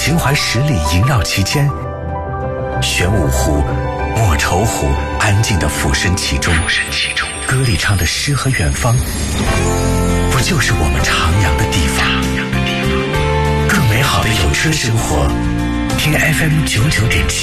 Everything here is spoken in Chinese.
秦淮10里萦绕其间，玄武湖、莫愁湖安静地俯身其中，歌里唱的诗和远方，不就是我们徜徉的地方？更美好的有车生活，听 FM99.7